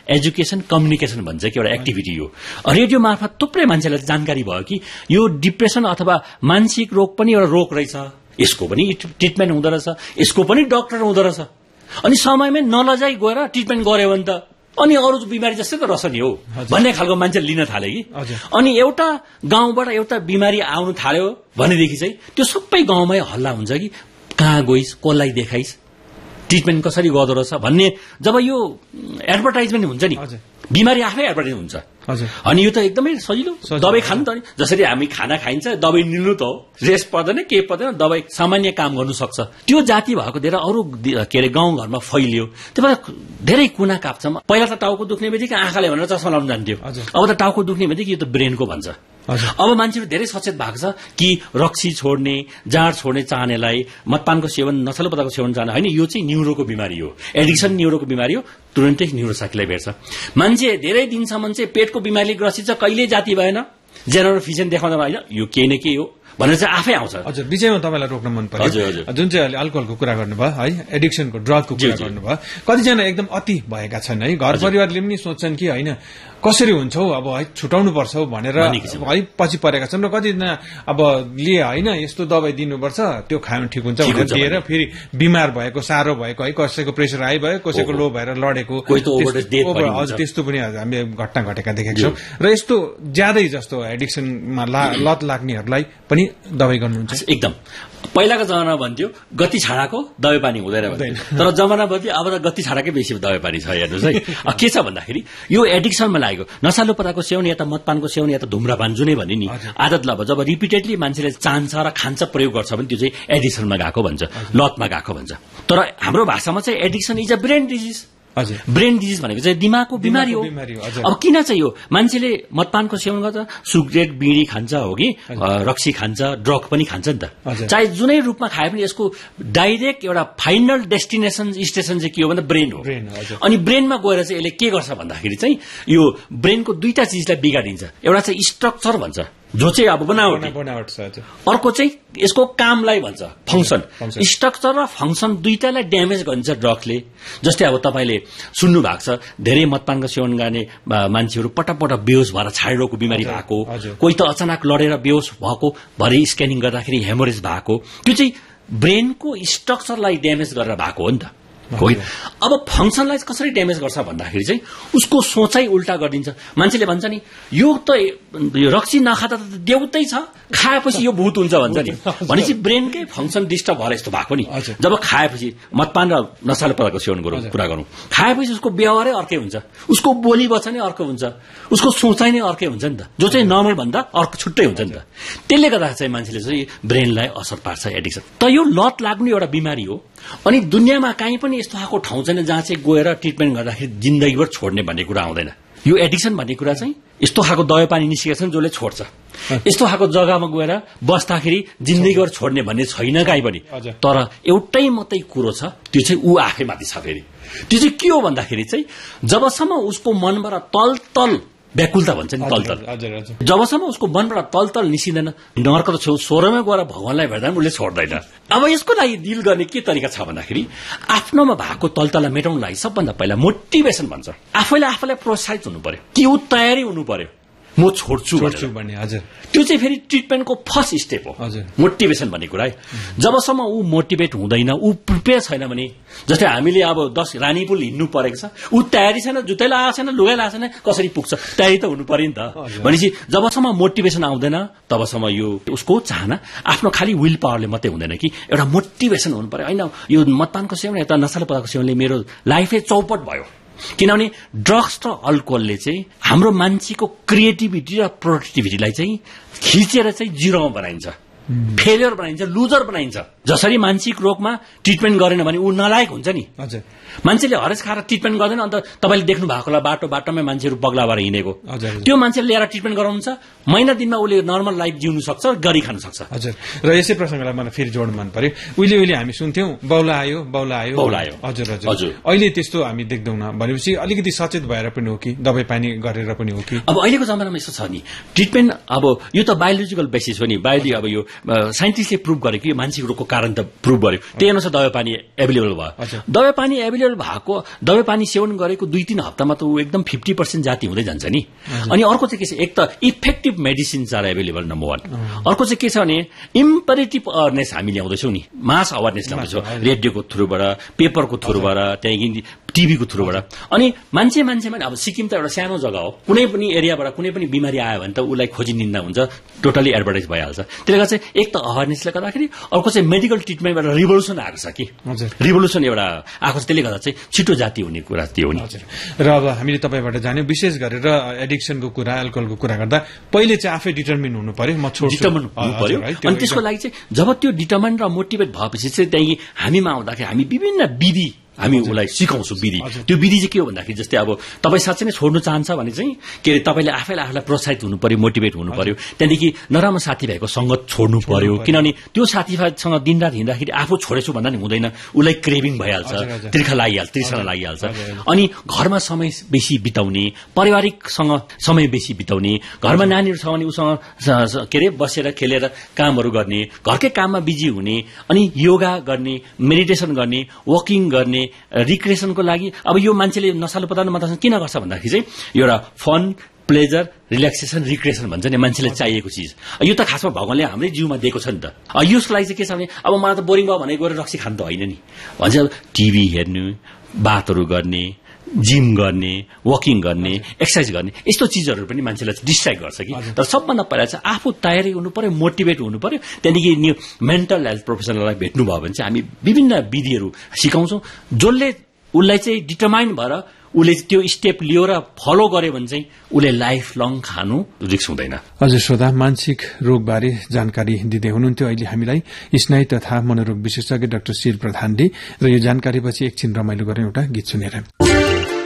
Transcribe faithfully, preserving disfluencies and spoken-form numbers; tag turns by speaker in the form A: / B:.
A: Education communication भन्छ कि एउटा एक्टिभिटी हो। रेडियो मार्फत थुप्रै मान्छेलाई जानकारी भयो कि यो डिप्रेसन अथवा मानसिक रोग पनि एउटा रोग रहेछ, यसको पनि ट्रिटमेन्ट हुँदो रहेछ, यसको पनि डाक्टर हुँदो रहेछ। अनि समयमै नलजाई गएर ट्रिटमेन्ट गर्यो भने त अनि अरू बिमारी जस्तै त रहेछ नि हो भन्ने खालको मान्छे लिन थाले कि। अनि एउटा गाउँबाट एउटा बिमारी आउनु थाल्यो भनेदेखि चाहिँ त्यो सबै गाउँमै हल्ला हुन्छ कि कहाँ गइस्, कसलाई देखाइस्, ट्रिटमेन्ट कसरी गर्दो रहेछ भन्ने। जब यो एडभर्टाइजमेन्ट हुन्छ नि, बिमारी आफै एडभर्टाइज हुन्छ। अनि यो त एकदमै सजिलो, दबाई खानु त नि। जसरी हामी खाना खाइन्छ, दबाई निल्नु त हो, रेस्ट पर्दैन के पर्दैन, दबाई सामान्य काम गर्नु सक्छ। त्यो जाति भएको धेरै अरू के अरे गाउँघरमा फैलियो। त्यही भएर धेरै कुना काप्छ। पहिला त टाउको दुख्ने बित्तिकै आँखाले भनेर चस्मा लाउनु जान्थ्यो, अब त टाउको दुख्ने बित्तिकै यो त ब्रेनको भन्छ। अब मान्छेहरू धेरै सचेत भएको छ कि रक्सी छोड्ने, जाँड छोड्ने चाहनेलाई, मतपानको सेवन, नशालु पदार्थको सेवन चाहने होइन, यो चाहिँ न्युरोको बिमारी हो। एडिक्सन न्युरोको बिमारी हो, तुरन्तै न्युरोसाइकीलाई भेट्छ। मान्छे धेरै दिनसम्म चाहिँ पेटको बिमारीले ग्रसित छ, कहिले जाति भएन, जेनरल फिजिसियन देखाउँदा होइन, यो केही न केही हो भनेर चाहिँ आफै आउँछ।
B: हजुर, विषयमा तपाईँलाई रोक्न मन पर्यो। जुन चाहिँ अहिले अल्कोहलको कुरा गर्नुभयो है, एडिक्सनको ड्रगको कुरा गर्नुभयो, कतिजना एकदम अति भएका छन् है, घर परिवारले पनि सोच्छन् कि होइन कसरी हुन्छ हौ अब है, छुटाउनु पर्छ हौ भनेर है पछि परेका छन्। र कतिजना अब लिए होइन यस्तो दबाई दिनुपर्छ, त्यो खानु ठिक हुन्छ भनेर दिएर फेरि बिमार भएको, साह्रो भएको है, कसैको प्रेसर हाई भयो, कसैको लो भएर लडेको, त्यस्तो पनि हामी घटना घटेका देखेका छौँ। र यस्तो ज्यादै जस्तो एडिक्सनमा लत लाग्नेहरूलाई पनि दबाई गर्नुहुन्छ?
A: एकदम। पहिलाको जमाना भन्थ्यो गति छाडाको दबाई पानी हुँदैन, तर जमाना बदल्यो, अब त गति छाडाकै बेसी दबाई पानी छ। हेर्नुहोस् है, के छ भन्दाखेरि यो एडिक्सनमा लागेको नशालु पदार्थको सेवन या त मतपानको सेवन या त धुम्रपान जुनै भन्ने नि आदत ल जब रिपिटेडली मान्छेले चाहन्छ र खान्छ, प्रयोग गर्छ भने त्यो चाहिँ एडिक्सनमा गएको भन्छ, लतमा गएको भन्छ। तर हाम्रो भाषामा चाहिँ addiction is a brain disease. Brain disease भनेको चाहिँ दिमागको बिमारी हो। अब किन चाहिँ यो मान्छेले मतपानको सेवन गर्छ, सिगरेट बिडी खान्छ हो कि रक्सी खान्छ, ड्रग पनि खान्छ नि त, चाहे जुनै रूपमा खाए पनि यसको डाइरेक्ट एउटा फाइनल डेस्टिनेसन स्टेसन चाहिँ के हो भन्दा ब्रेन हो। अनि ब्रेनमा गएर चाहिँ यसले के गर्छ भन्दाखेरि चाहिँ यो ब्रेनको दुईटा चिजलाई बिगाडिन्छ। एउटा चाहिँ स्ट्रक्चर भन्छ जो चाहिँ अब बनावट, अर्को चाहिँ यसको कामलाई भन्छ फंक्सन। स्ट्रक्चर र फंक्सन दुईटालाई ड्यामेज गरिन्छ ड्रगले। जस्तै अब तपाईँले सुन्नु भएको छ धेरै मतपानको सेवन गर्ने मान्छेहरू पटक-पटक बेहोस भएर छाडेको बिमारी भएको, कोही त अचानक लडेर बेहोस भएको, भरे स्क्यानिङ गर्दाखेरि हेमोरेज भएको, त्यो चाहिँ ब्रेनको स्ट्रक्चरलाई ड्यामेज गरेर भएको हो नि त। होइन, अब फंक्सनलाई कसरी ड्यामेज गर्छ भन्दाखेरि चाहिँ उसको सोचाइ उल्टा गरिदिन्छ। मान्छेले भन्छ नि यो त रक्सी नखाँदा त देउतै छ, खाएपछि यो भूत हुन्छ भन्छ नि, भनेपछि ब्रेनकै फंक्सन डिस्टर्ब भएर यस्तो भएको नि। जब खाएपछि मतपान र नशालु पदार्थको सेवन गरौँ कुरा गरौँ, खाएपछि उसको व्यवहारै अर्कै हुन्छ, उसको बोली वचनै अर्को हुन्छ, उसको सोचाइ नै अर्कै हुन्छ नि त, जो चाहिँ नर्मल भन्दा अर्को छुट्टै हुन्छ नि त। त्यसले गर्दा चाहिँ मान्छेले चाहिँ ब्रेनलाई असर पार्छ एडिक्सन। त यो लत लाग्ने एउटा बिमारी हो। अनि दुनियाँमा कहीँ पनि यस्तो खालको ठाउँ छैन जहाँ चाहिँ गएर ट्रिटमेन्ट गर्दाखेरि जिन्दगीभर छोड्ने भन्ने कुरा आउँदैन। यो एडिक्सन भन्ने कुरा चाहिँ यस्तो खालको दबाई पानी निस्केको छ जसले छोड्छ, यस्तो खालको जग्गामा गएर बस्दाखेरि जिन्दगीभर छोड्ने भन्ने छैन कहीँ पनि। तर एउटै मात्रै कुरो छ, त्यो चाहिँ ऊ आफै माथि छ। फेरि त्यो चाहिँ के हो भन्दाखेरि चाहिँ जबसम्म उसको मनबाट तल तल व्याकुलता भन्छ नि, तलतल, जबसम्म उसको मनबाट तलतल निस्किँदैन, नर्कको छेउ स्वरमा गएर भगवानलाई भेट्दा पनि उसले छोड्दैन। अब यसको लागि डिल गर्ने के तरिका छ भन्दाखेरि आफ्नोमा भएको तलतललाई मेटाउनु लागि सबभन्दा पहिला मोटिभेसन भन्छ। आफैले आफैलाई प्रोत्साहित हुनु पर्यो कि ऊ तयारी हुनु पर्यो म छोड्छु
B: भन्ने। हजुर,
A: त्यो चाहिँ फेरि ट्रिटमेन्टको फर्स्ट स्टेप हो, मोटिभेसन भन्ने कुरा है। जबसम्म ऊ मोटिभेट हुँदैन, ऊ प्रिपेयर छैन भने, जस्तै हामीले अब दस रानीपुल हिँड्नु परेको छ, ऊ तयारी छैन, जुत्तै लगाएको छैन, लुगाइ लगाएको छैन, कसरी पुग्छ? तयारी त हुनु पर्यो नि त। भनेपछि जबसम्म मोटिभेसन आउँदैन तबसम्म यो उसको चाहना आफ्नो खालि विल पावरले मात्रै हुँदैन कि एउटा मोटिभेसन हुनु पर्यो। होइन, यो मतपानको सेवन या त नशालु पदार्थको सेवनले मेरो लाइफै चौपट भयो। किनभने ड्रग्स र अल्कोहलले चाहिँ हाम्रो मान्छेको क्रिएटिभिटी र प्रोडक्टिभिटीलाई चाहिँ खिचेर चाहिँ जिरोमा बनाइन्छ, फेलियर बनाइन्छ, लुजर बनाइन्छ। जसरी मानसिक रोगमा ट्रिटमेन्ट गरेन भने ऊ नलायक हुन्छ नि। मान्छेले हरेस खाएर ट्रिटमेन्ट गर्दैन, अन्त तपाईँले देख्नु भएको होला बाटो बाटोमै मान्छेहरू पग्ला भएर हिँडेको, त्यो मान्छेले ल्याएर ट्रिटमेन्ट गराउनुहुन्छ, महिना दिनमा उसले नर्मल लाइफ जिउनु सक्छ, गरी खान सक्छ।
B: हजुर, र यसै प्रसङ्गलाई मलाई फेरि जोड्नु मन पर्यो। उहिले उहिले हामी सुन्थ्यौँ बौला आयो बौला आयो
A: बौला आयो।
B: हजुर हजुर, अहिले त्यस्तो हामी देख्दैनौँ। भनेपछि अलिकति सचेत भएर पनि हो कि दबाई पानी गरेर पनि हो कि?
A: अब अहिलेको जमानामा यस्तो छ नि, ट्रिटमेन्ट अब यो त बायोलोजिकल बेसिस हो नि, बायोलोजी अब यो साइन्टिस्टले प्रुभ गर्यो कि मानसिक रोगको कारण त प्रुभ गर्यो, त्यही अनुसार दबाई पानी एभाइलेबल भयो। दबाई पानी एभाइलेबल भएको दबाई पानी सेवन गरेको दुई तीन हप्तामा त ऊ एकदम फिफ्टी पर्सेन्ट जाति हुँदै जान्छ नि। अनि अर्को चाहिँ के छ, एक त effective medicines are available number one. अर्को चाहिँ के छ भने इम्परेटिभ अवेरनेस हामी ल्याउँदैछौँ नि, मास अवेरनेस ल्याउँदैछौँ रेडियोको थ्रुबाट, पेपरको थ्रुबाट, त्यहाँदेखि टिभीको थ्रुबाट। अनि मान्छे मान्छेमा अब सिक्किम त एउटा सानो जग्गा हो, कुनै पनि एरियाबाट कुनै पनि बिमारी आयो भने त उसलाई खोजी निन्दा हुन्छ, टोटली एडभर्टाइज भइहाल्छ। त्यसले गर्दा चाहिँ एक त अवेरनेसले गर्दाखेरि, अर्को चाहिँ मेडिकल ट्रिटमेन्टबाट रिभोल्युसन आएको छ कि, रिभोल्युसन एउटा आएको छ। त्यसले गर्दा चाहिँ छिटो जाति हुने कुरा त्यो हो नि।
B: र अब हामीले तपाईँबाट जान्यौँ विशेष गरेर एडिक्सनको कुरा, एल्कोहलको कुरा गर्दा पहिले चाहिँ आफै डिटर्मिन हुनु पर्यो, म छोड्छु,
A: डिटर्मिन हुनु पर्यो। अनि त्यसको लागि चाहिँ जब त्यो डिटर्मिन र मोटिभेट भएपछि चाहिँ त्यही हामीमा आउँदाखेरि हामी विभिन्न विधि हामी उसलाई सिकाउँछौँ विधि। त्यो विधि चाहिँ के हो भन्दाखेरि जस्तै अब तपाईँ साँच्चै नै छोड्नु चाहन्छ भने चाहिँ के अरे तपाईँले आफैलाई आफूलाई प्रोत्साहित हुनु पर्यो, मोटिभेट हुनु पर्यो। त्यहाँदेखि नराम्रो साथीभाइको सङ्गत छोड्नु पर्यो, किनभने त्यो साथीभाइसँग दिनरात हिँड्दाखेरि आफू छोडेछु भन्दा नि हुँदैन, उसलाई क्रेभिङ भइहाल्छ, तिर्खा लागिहाल्छ, तृष्णा लागिहाल्छ। अनि घरमा समय बेसी बिताउने, पारिवारिकसँग समय बेसी बिताउने, घरमा नानीहरू छ भने उसँग के अरे बसेर खेलेर कामहरू गर्ने, घरकै काममा बिजी हुने, अनि योगा गर्ने, मेडिटेसन गर्ने, वकिङ गर्ने, रिक्रिएसनको लागि। अब यो मान्छेले नशालु पदार्थ मात्र किन गर्छ भन्दाखेरि चाहिँ एउटा फन, प्लेजर, रिल्याक्सेसन, रिक्रिएसन भन्छ नि मान्छेलाई चाहिएको चिज। यो त खासमा भगवानले हाम्रै जिउमा दिएको छ नि त। यसको लागि चाहिँ के छ भने अब मलाई त बोरिङ भयो भने गएर रक्सी खानु त होइन नि, भन्छ टिभी हेर्नु, बातहरू गर्ने, जिम गर्ने, वकिङ गर्ने, एक्सर्साइज गर्ने, यस्तो चिजहरू पनि मान्छेलाई डिस्ट्र्याक्ट गर्छ कि। तर सबभन्दा पहिला चाहिँ आफू तयारी हुनु पर्यो, मोटिभेट हुनु पर्यो। त्यहाँदेखि न्यू मेन्टल हेल्थ प्रोफेसनललाई भेट्नुभयो भने चाहिँ हामी विभिन्न विधिहरू सिकाउँछौँ, जसले उसलाई चाहिँ डिटर्माइन भएर उसले त्यो स्टेप लियो र फलो गर्यो भने चाहिँ उसले लाइफ लङ खानु रिस्क हुँदैन।
B: हजुर श्रोता, मानसिक रोगबारे जानकारी दिँदै हुनुहुन्थ्यो अहिले हामीलाई स्नायु तथा मनोरोग विशेषज्ञ डाक्टर शिर प्रधानले। र यो जानकारी पछि एकछिन रमाइलो गरेर एउटा गीत सुनेर